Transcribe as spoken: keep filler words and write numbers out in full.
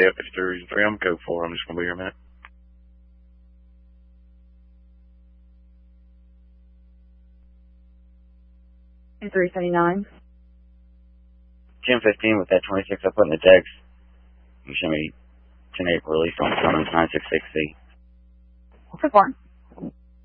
Tail fifty-three, three, I'm code four. I'm just going to be here a minute. three seventy-nine. ten fifteen with that twenty-six I put in the text. You show me ten eight release on Cummins nine six six C. What's the form?